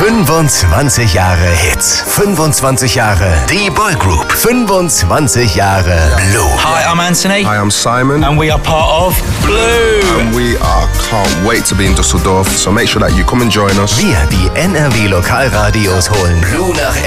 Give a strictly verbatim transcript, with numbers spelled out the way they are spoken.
fünfundzwanzig Jahre Hits. fünfundzwanzig Jahre Die Boy Group. fünfundzwanzig Jahre Blue. Hi, I'm Anthony. Hi, I'm Simon. And we are part of Blue. And we are can't wait to be in Düsseldorf. So make sure that you come and join us. Wir, die N R W Lokalradios, holen Blue nach